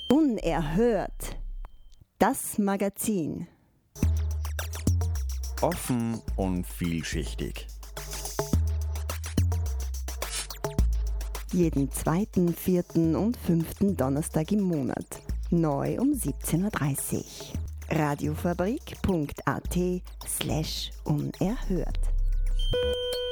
Unerhört. Das Magazin. Offen und vielschichtig. Jeden zweiten, vierten und fünften Donnerstag im Monat. Neu um 17.30 Uhr. Radiofabrik.at/unerhört.